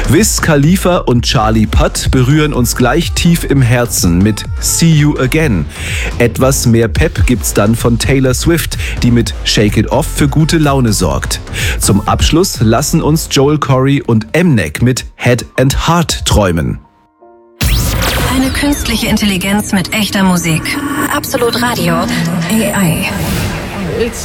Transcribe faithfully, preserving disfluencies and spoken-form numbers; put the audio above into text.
Wiz Khalifa und Charlie Puth berühren uns gleich tief im Herzen mit See You Again. Etwas mehr Pep gibt's dann von Taylor Swift, die mit Shake It Off für gute Laune sorgt. Zum Abschluss lassen uns Joel Corry und Mnek mit Head and Heart träumen. Eine künstliche Intelligenz mit echter Musik. Absolut Radio. A I. It's